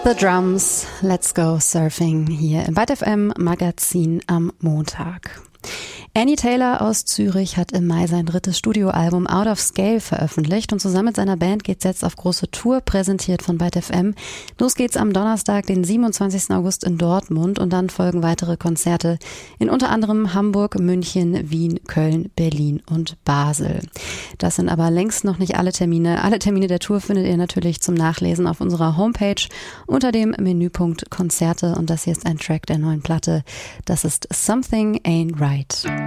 The Drums, Let's Go Surfing hier im Byte FM Magazin am Montag. Annie Taylor aus Zürich hat im Mai sein drittes Studioalbum Out of Scale veröffentlicht und zusammen mit seiner Band geht's jetzt auf große Tour, präsentiert von Byte FM. Los geht's am Donnerstag, den 27. August in Dortmund und dann folgen weitere Konzerte in unter anderem Hamburg, München, Wien, Köln, Berlin und Basel. Das sind aber längst noch nicht alle Termine. Alle Termine der Tour findet ihr natürlich zum Nachlesen auf unserer Homepage unter dem Menüpunkt Konzerte und das hier ist ein Track der neuen Platte. Das ist Something Ain't Right.